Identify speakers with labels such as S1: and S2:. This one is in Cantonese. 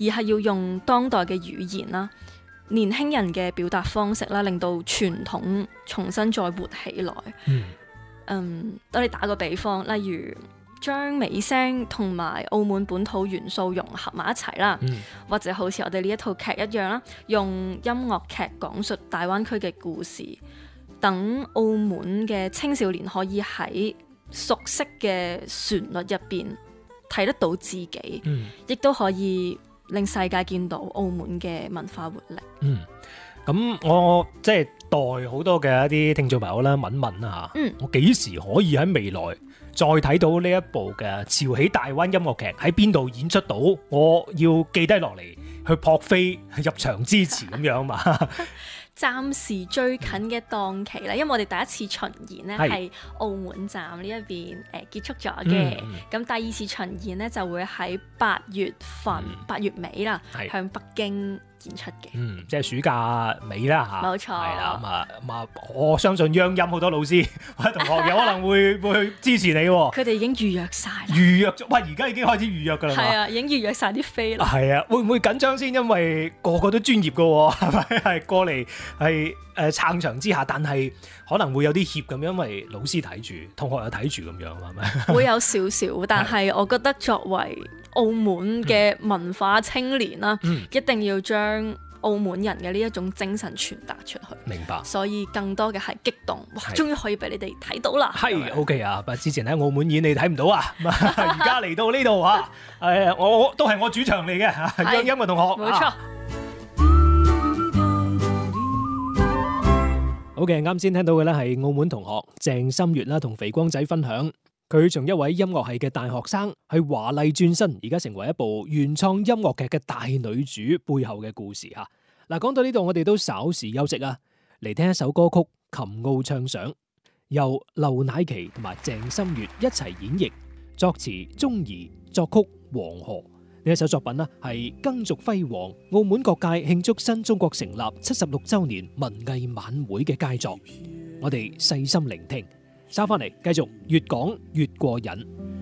S1: 而係要用當代嘅語言啦、年輕人嘅表達方式啦，令到傳統重新再活起來。我哋打個比方，例如將美聲同埋澳門本土元素融合埋一齊啦，或者好似我哋呢一套劇一樣啦，用音樂劇講述大灣區嘅故事，等澳門嘅青少年可以喺熟悉嘅旋律入邊睇得到自己，亦都可以令世界見到澳門嘅文化活力。
S2: 咁我即係代好多嘅一啲聽眾朋友啦，問問啊嚇，我幾時可以喺未來再睇到呢一部嘅潮起大灣音樂劇喺邊度演出到？我要記低落嚟去撲飛入場支持咁樣嘛。
S1: 暫時最近嘅檔期咧，因為我哋第一次巡演咧係澳門站呢一邊結束咗嘅，咁第二次巡演咧就會喺8月尾啦，向北京演出嘅。
S2: 即係暑假尾啦嚇。冇
S1: 錯。
S2: 係啦，我相信央音好多老師或者同學有可能會去支持你喎。
S1: 佢哋已經預約晒啦。
S2: 預約咗，喂，而家已經開始預約㗎啦。
S1: 係啊，已經預約晒啲飛啦。
S2: 係啊，會唔會緊張先？因為個個都專業㗎喎，係咪？係過嚟係撐場之下，但係可能會有啲怯咁樣，因為老師睇住，同學又睇住咁樣，係咪？會
S1: 有少少，但係我覺得作為澳門嘅文化青年啦，一定要將澳門人嘅呢一種精神傳達出去。
S2: 明白。所
S1: 以更多嘅係激動，哇！終於可以俾你哋睇到啦。
S2: 係 OK 啊，之前喺澳門演你睇唔到啊，而家嚟到呢度啊，我都係我主場嚟嘅，央音嘅同學。
S1: 冇錯。
S2: 好嘅，啱先聽到嘅咧係澳門同學鄭心月啦，同肥光仔分享佢從一位音樂系嘅大學生去華麗轉身，而家成為一部原創音樂劇嘅大女主背後嘅故事吓。嗱，講到呢度，我哋都稍時休息啊，嚟聽一首歌曲《琴澳唱響》，由劉乃琪同埋鄭心月一齊演繹，作詞鍾怡，作曲黃河。呢一首作品呢係更續輝煌，澳門各界慶祝新中國成立76週年文藝晚會嘅佳作。我哋細心聆聽，收翻嚟繼續越講越過癮。